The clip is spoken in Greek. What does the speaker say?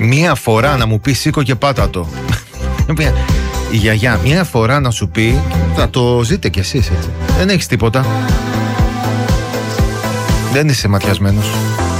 Μία φορά να μου πει σήκω και πάτα το. Η γιαγιά μία φορά να σου πει, θα το ζείτε κι εσείς έτσι. Δεν έχεις τίποτα. Δεν είσαι ματιασμένος.